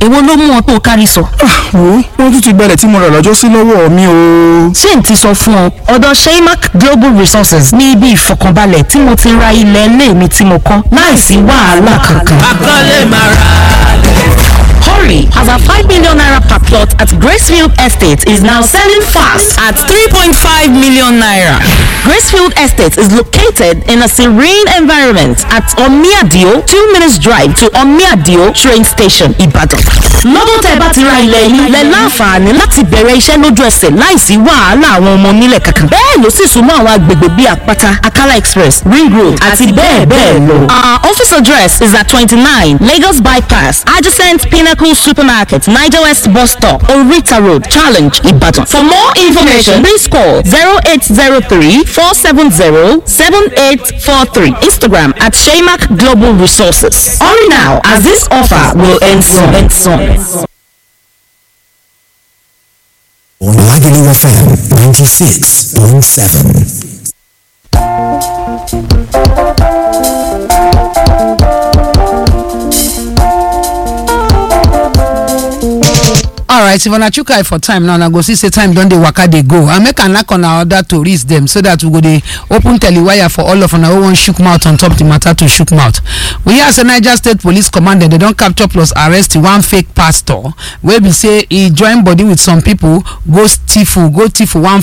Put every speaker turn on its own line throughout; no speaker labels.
èwo ló mú ọ tó kárí sọ.
wo wọ́n tún ti gbalẹ̀ tí mo rà lọ́jọ́ sí lọ́wọ́ mi o.
ṣé n ti sọ fún ọ ọ̀dọ̀ Sheimak Global Resources ní ibi ìfọkànbalẹ̀ tí mo ti ra ilẹ̀ ilé mi tí mo kọ́ láìsí wàhálà kankan.
akọ́lé máa ra lẹ̀.
Hurry, as our 5 million naira per plot at Gracefield Estate is now selling fast at 3.5 million naira. Gracefield Estate is located in a serene environment at Omiadio, 2 minutes drive to Omiadio train station, Ibadan. Lọ́dún tẹ́ bá ti ra ilẹ̀ yìí lẹ láǹfààní láti bẹ̀rẹ̀ iṣẹ́ lójú ẹsẹ̀ láìsí wàhálà àwọn ọmọ onílẹ̀ kankan. Bẹ́ẹ̀ ló sì súnmọ́ àwọn agbègbè bíi Àpáta, Akala Express, Ring Road àti bẹ́ẹ̀ bẹ́ẹ̀ lọ. Our office address is at 29 Lagos Bypass, adjacent Pinnacle Supermarket, Niger West Bus Stop, Orita Road, Challenge, Ibadan. For more information, please call 0803-470-7843. Instagram at Sheimak Global Resources. Hurry now, as this offer will end soon.
On Lagelu FM 96.7.
Alright, if una chuka for time now, I go see say time don dey waka dey go. I make an knack on our order to reach them so that we go dey open telewire for all of una who wan shook mouth on top the matter to shook mouth. We hear say Niger State Police Command they don capture plus arrest one fake pastor wey be say he join body with some people go thief one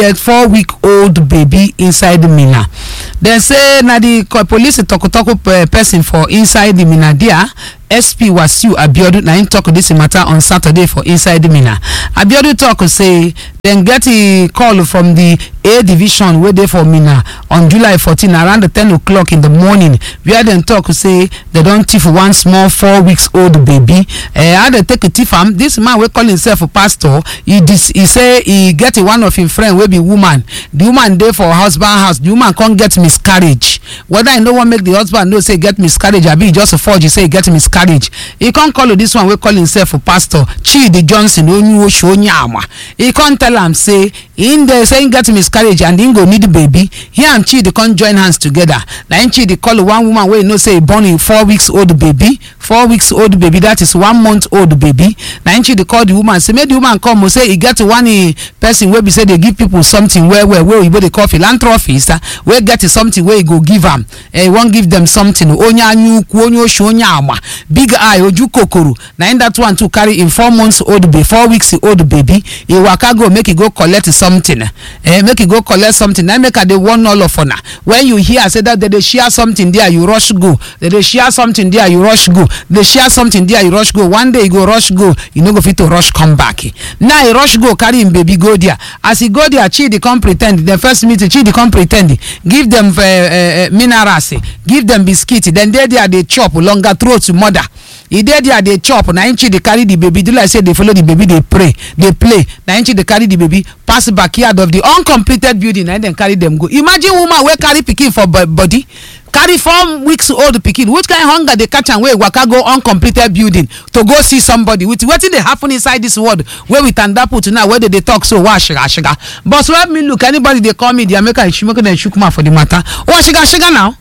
4-week-old baby inside the Mina. Dem say na the police tokotoko person for inside the Mina there. SP Wasiu Abiodun na him talk this matter on Saturday for inside the Mina. Abiodun talk say dem get a call from the A division wey dey for Mina on July 14 around 10 o'clock in the morning where dem talk say they don thief one small 4-week-old baby. How they take a thief am? This man wey call himself a pastor, he say he get one of him friend wey be woman. The woman dey for husband house. The woman come get miscarriage. Whether he no wan make the husband know say get miscarriage, abi he just forge say he get miscarriage. He can't call this one wey call himself a pastor Chidi Johnson Onyama. He can't tell am say in there say he get miscarriage and he go need the baby. He and Chidi can't join hands together. Na him Chidi call one woman wey know say he born a 4-week-old baby. 4-week-old baby, that is 1-month-old baby. Na him Chidi call the woman say make the woman come say he get one person wey be say they give people something where oyibo dey call philanthropist wey get something wey he go give am. He won't give them something. Onyanyukwu Onyama. Big eye oju kokoro na in that one to carry in 4-months-old baby 4-weeks-old baby. He waka go make he go collect something. Make he go collect something. Now make they warn all of una. When you hear say that they share something there, you rush go. They share something there, you rush go. They share something there, you rush go. One day you go rush go, you no go fit to rush come back. Now he rush go carry him baby go there. As he go there, Chidi come pretend. The first meeting, Chidi come pretend. Give them minerals, give them biscuit. Then they chop longer throat to mother. He dey there they chop. Na inchi they carry the baby. Do like say they follow the baby, they pray, they play. Na inchi they carry the baby pass the backyard of the uncompleted building and then carry them go. Imagine woman wey carry pikin for body, carry 4-weeks-old pikin. Which kind of hunger they catch and wey waka go uncompleted building to go see somebody with wetin dey happen inside this world where we tanda put now where they talk so wa shiga. But so let me look anybody they call me they make them shook mouth for the matter. Oh shiga now.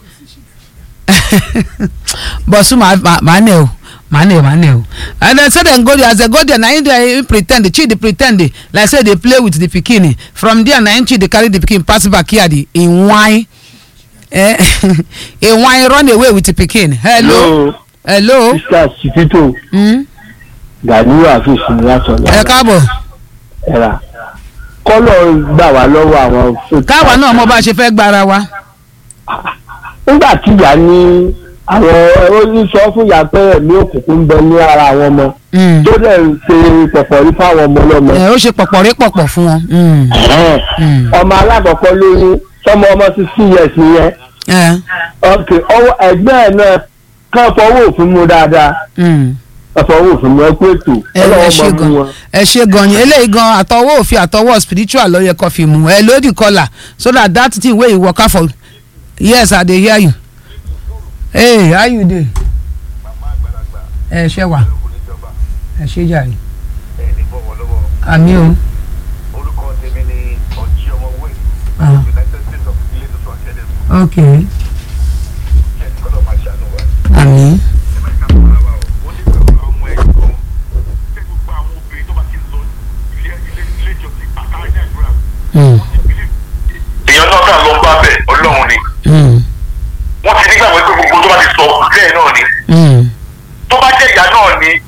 But so my nail. And then say them go there, as they go there, now they pretend, the Chidi pretend, like say they play with the pikin. From there, now they carry the pikin pass backyard in wine. A wine run away with the pikin. Hello.
Mr. Chitito. Gani Afis ni láti ọ̀la.
Ẹ káàbọ̀.
Ẹ̀rà. Kọ́lọ̀ gbà wá lọ́wọ́ àwọn.
Káwa náà mo bá ṣe fẹ́ gbára wa.
Nígbà tí ìyá ní àwọn oníṣọ́ fún ìyá pé ẹ̀mí òkùnkùn ń bẹ ní ara àwọn ọmọ. Tó dẹ̀ ń ṣe pọ̀pọ̀rí fáwọn ọmọ lọ́mọ.
Ó ṣe pọ̀pọ̀rí pọ̀pọ̀ fún wọn.
Ọmọ alákọ̀ọ́kọ́ lóyún sọmọ ọmọ 16 years nìyẹn. Ok, ọwọ́ ẹgbẹ́ ẹ̀ náà kàn fọwọ́ òfin mu dáadáa. Àtọwọ́ òfin mu ẹ pé ètò.
Ẹ ṣe gan yẹn eléyìí gan àtọwọ́ òfin àtọwọ́ spiritual ló yẹ kó fi mu ẹ lódì kọlà so that thing wey you waka for. Yes, I dey hear you. Hey, how you dey? Ẹ ṣe wà. Ẹ ṣe jàre. Àmì o.
Orúkọ tèmi ni Ọjí Ọmọwé. United States of Ilé Tuntun Academy.
Okay.
Àmì.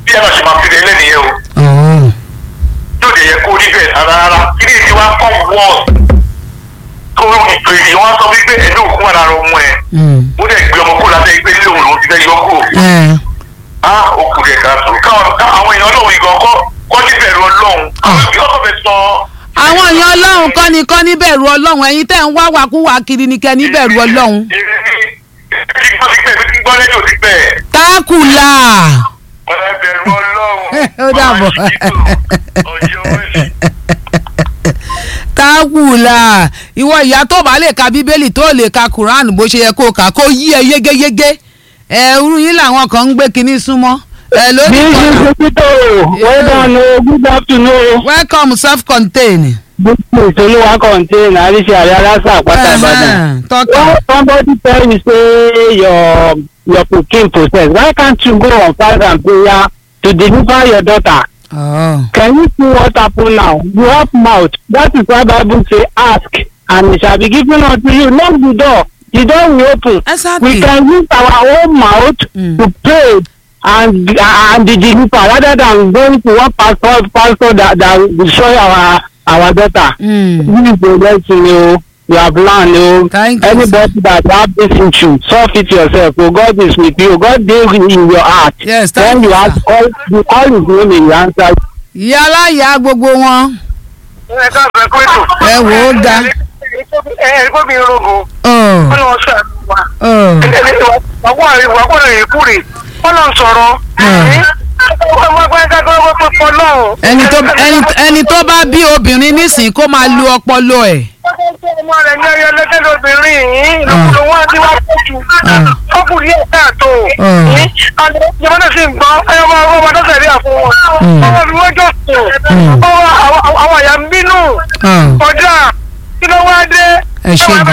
bí ẹ bá ṣe máa fi lé lẹ́nìyẹn o. yóò lè yẹ kó rí bẹ́ẹ̀ rárá kí ni ìdí wa kọ́ wọ́ọ̀sì tó ìpè yìí wọ́n sọ wípé ẹni òkú wà lára ọmọ ẹ̀ ó dẹ̀ gbé ọmọ kó lábẹ́ ẹgbẹ́ nílé òun lòún ti fẹ́ yọ kó. á òkú rẹ̀ ká tó àwọn èèyàn ọlọ́run ìgbọ̀n kọ́ níbẹ̀rù ọlọ́run
àwọn èèyàn ọlọ́run kọ́ ní bẹ̀rù ọlọ́run ẹ̀yin tẹ́ ń wá wákúwà kiri ni kẹ́ ní bẹ̀rù ọlọ́run. tákùlà.
bẹ̀rù ọlọ́run.
ó dàbọ̀. tákùlà ìwọ ìyá tó bá lè ka bíbélì tó lè ka quran bó ṣe yẹ kó kà kó yí ẹ yégéyégé ẹrú yín làwọn kan ń gbé kinní súnmọ́.
This is Pito. Well done. Good afternoon.
Welcome, self-contained.
This is Oluwa contain. Alicia Ayalasa Apata Ibadan. Somebody tell you say your pikin process. Why can't you go on fast and prayer to deliver your daughter?
Oh.
Can you see what happened now? You have mouth. That is why Bible say ask and it shall be given unto you. Knock the door. The door will open.
Exactly.
We can use our own mouth to pray. And the deliver rather than going to one pastor that will destroy our daughter. This is the lesson you have learned. Anybody that have this issue, solve it yourself. So God is with you. God deals in your heart.
Yes,
when you ask all his name in your answer.
Yálà ya gbogbo wọn. Ẹ wò ó ga.
Ẹ̀gbọ́n mi rogo. Ọlọ́run ṣàlùwà. Wàgbọ́n ìkúrè. Ọlọ́run sọ̀rọ̀.
Ẹni tó bá bí obìnrin nísìnyí kó máa lu ọpọlọ ẹ̀.
Ọmọ rẹ̀ ní ọyọ lẹ́gẹ́ lóbìnrin yìí lókùnrin wọn tí wọ́n kójú. Ọkùnrin yẹn káàtó. Ìjọba náà sì ń gbọ́ ọmọ tó tẹ̀lé àfún wọn. Ọmọ mi wọ́n jọ sùn. Àwọn àyà ń bínú. Ọjà kí ló wá dé?
Ẹ ṣe
gan.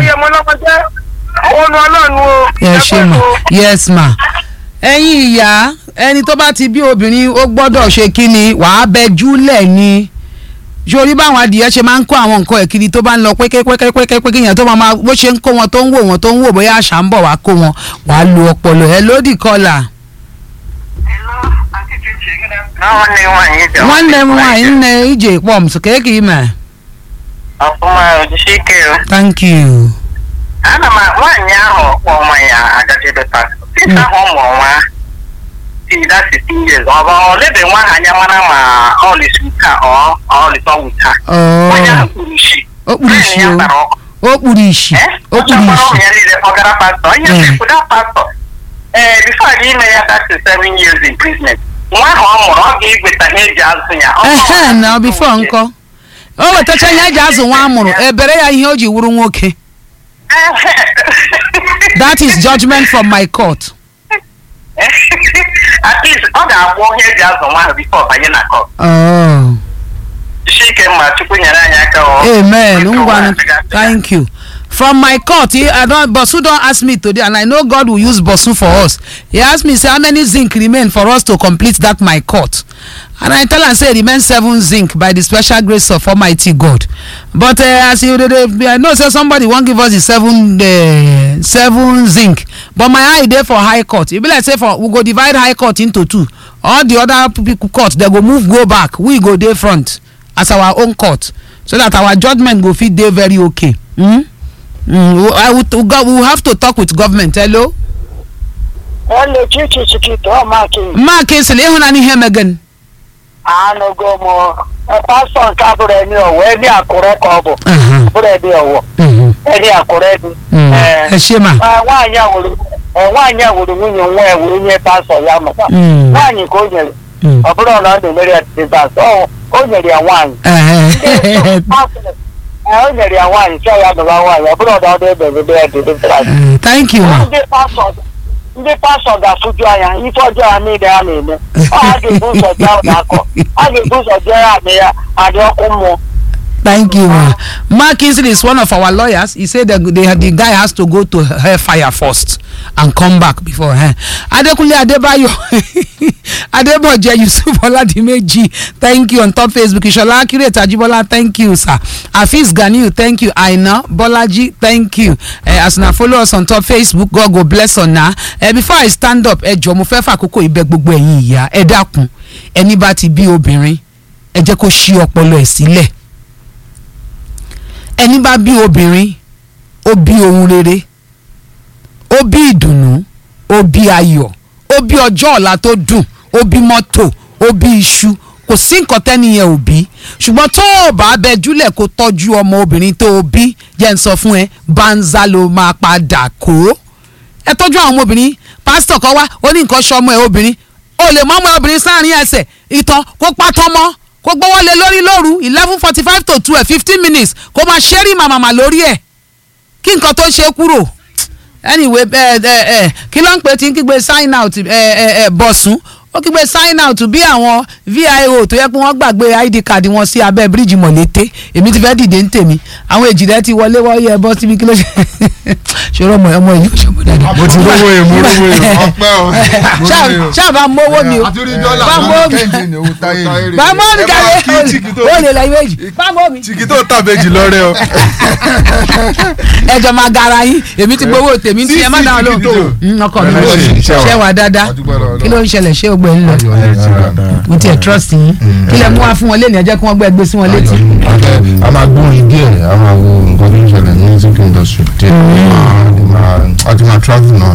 Ẹ ṣe ma. Yes ma. Ẹ̀yin ìyá ẹni tó bá ti bí obìnrin ó gbọ́dọ̀ ṣe kí ni wàá bẹjúlẹ̀ ni sórí báwọn adìyẹ ṣe máa ń kó àwọn nǹkan ẹ̀kiri tó bá ń lọ pẹ́kẹ́pẹ́kẹ́pẹ́kẹ́ yẹn tó máa bó ṣe ń kó wọn tó ń wò bóyá àṣà ń bọ̀ wá kó wọn wàá lu ọpọlọ ẹ lódì kọlà. nwanne m nwaanyị nne ije kpọm sụkeke ime.
ọfụma ojisi ike o.
Thank you.
ana m nwaanyị ahụ kpọ nwa ya agajidota sita ahụ mụrụ nwa that 16 years ọ lebe nwa ha anya mara ma ọ lisi nka ọ lisi ọgwụ nka onye ahụ kpuru isi
o kpuru isi
ya niile ọ gara pastọ onye sekwuda pastọ before gị ime ya that 7 years imprisonment nwa ahụ ọ mụrụ ọ ga-egweta ihe eji azụ ya
na before nkọ o wetacha ihe eji azụ nwa amụrụ ebere ya ihe o ji wuru nwoke. That is judgment from my court.
At least ọ ga-akwụ ihe eji azụ nwa ahụ before banye na court.
Amen. Thank you. From my court, Bosu don't ask me today, and I know God will use Bosu for us. He asked me, say, how many zinc remain for us to complete that my court? And I tell him, say, remain 7 zinc by the special grace of Almighty God. But as you, I know, say somebody won't give us the 7 zinc. But my eye there for high court. It be like say we go divide high court into 2. All the other people court they go back. We go there front as our own court, so that our judgment go fit there very okay. We have to talk with government. Hello.
Hello, Chiquito,
Mark, say you na ni here again.
No go more. Pastor Kabure ni o, we ni akure ko bo. Bure bi owo. Ni akure bi.
Shema.
Wanya wuru nwe nye pastor ya mo. Wanyi ko nye. Oburo na de mere at pastor. O nyere ya nwanyi. O nyere ya nwanyi, so ya do nwanyi. Oburo da de de.
Thank you.
Ndị pastor ga-afụju anya ife ọjọọ a niile a na-eme ọ ga-ebu ụzọ jee ụlọ akọ a ga-ebu ụzọ jee amị ya adị ọkụ mmụọ
Thank you. Mark Kingsley is one of our lawyers. He said that the guy has to go to hellfire first and come back before. Adekunle Adebayo, Adeboje Yusuf Oladimeji, thank you on top Facebook. Ishola Akire Tajibola, thank you, sir. Afis Ganiu, thank you. Aina Bolaji, thank you. As na follow us on top Facebook, God go bless on now. Before I stand up, Ejo mo fẹ́ fàkókò ibẹ̀ gbogbo ẹ̀yin ìyá ẹ dákun ẹni bá ti bí obìnrin ẹ jẹ́ kó ṣí ọpọlọ ẹ̀ sílẹ̀. Ẹni bá bí obìnrin ó bí ohun rere, ó bí ìdùnnú, ó bí ayọ̀, ó bí ọjọ́ ọ̀la tó dùn, ó bí mọ́tò, ó bí iṣu, kò sí nǹkan tẹ́niyẹn ò bí. Ṣùgbọ́n tó o bá bẹjúlẹ̀ kó tọ́jú ọmọ obìnrin tó o bí, jẹ́ n sọ fún ẹ banza ló máa padà kó. Ẹ tọ́jú àwọn ọmọbìnrin. Pásítọ̀ kan wá ó ní nǹkan ṣọmọ ẹ obìnrin, o lè mọ ọmọ obìnrin sáàrin ẹsẹ̀ ìtàn kó pátọ́ mọ́ kó gbọ́wọ́ lé lórí lóru 11:45 to 12 15 minutes kó máa ṣẹ́rí màmàmà lórí ẹ̀ kí nǹkan tó ṣe kúrò. Anyway kí ló ń pè tí ń kígbe sign out bọ̀sùn ó kígbe sign out bí àwọn VIO tó yẹ pé wọ́n gbàgbé ID card wọn sí abẹ́ bíríìjì mọ̀lété èmi ti fẹ́ dìde ń tèmi àwọn èjìdẹ́ ti wọlé wọ́n yẹ bọ́ síbi kí ló ṣe ṣòro ọmọ ìlú ṣọmọ dáadáa.
mo ti rówó èmú ọpẹ́ o.
ṣáàbà mówó mi o bá mówó mi bá mówó mi kàwé ó lè la ìwé yìí bá mówó mi.
tìkì tó tàbéjì lọ́rẹ́ o.
ẹjọ máa gara yín èmi ti gbowó tèmi tí ẹ má dáhùn lóhùn ọkọ mi ló ṣe wà dáadáa kí ló ń ṣẹlẹ̀ ṣé o gbẹ ń lọ mo ti ẹ̀ trust yín kí lẹ mú wá fún wọn lé ní ẹjẹ kí wọ́n gbé sí wọn létí.
a máa gbóhùn díẹ̀ a máa wo nǹkan tó ń ṣẹlẹ̀ ní music industry díẹ̀ a ti máa travel náà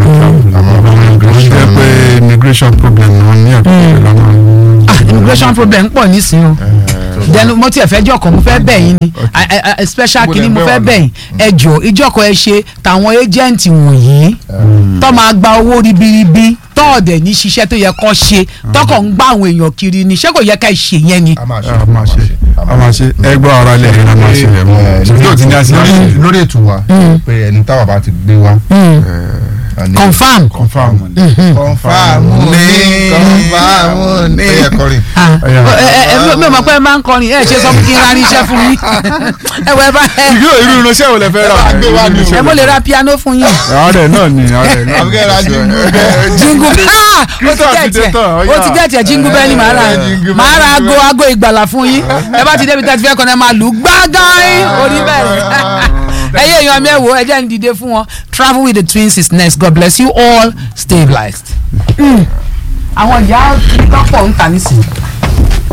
jẹ́ pé immigration problem náà ní àkókò lọ́wọ́.
immigration problem pọ̀ nísìnyí o dẹnu mo ti ẹ̀ fẹ́ jọ̀kọ̀ mo fẹ́ bẹ̀ yín ni special kìíní mo fẹ́ bẹ̀ yín ẹ jọ ìjọkọ̀ ẹ ṣe tàwọn agent wọ̀nyí tó máa gba owó ribiribi tọ́ọ̀dẹ̀ ní ṣiṣẹ́ tó yẹ kó ṣe tọkọ̀ ń gbá àwọn èèyàn kiri ni ṣé kò yẹ ká ṣe yẹn ni.
a máa ṣe ẹgbẹ́ ọ̀rọ̀ ilẹ̀ yìí la máa ṣe rẹ̀ mọ́ yóò ti ní àṣírí lórí ètò wa pé ẹni táwa bá ti gbé wa.
confam
ní ẹ kọrin.
mi ò mọ̀ pé ẹ máa ń kọrin ẹ ṣe sọ fún kí n ra irinṣẹ́ fún yín ẹ wọ ẹ bá ẹ.
irú irinṣẹ́ wo lẹ fẹ́ rà.
ẹ mo lè ra piano fún yín.
ọ̀rẹ́ náà ni ọ̀rẹ́ náà.
jingle o ti gẹ̀ẹ́tì ẹ̀ jingle bẹ́ẹ̀ ni màá ra aago ìgbàlà fún yín ẹ bá ti débi tẹ́tí fẹ́ kọ́ni ẹ máa lù ú gbágán orí bẹ́ẹ̀ ẹyẹ èèyàn mi ẹ wò ẹ jẹ́ ń dìde fún wọn. Travel with the Twins is next. God bless you all. Stay blessed. àwọn ìyá tọ́pọ̀ ń tà nísìnyí.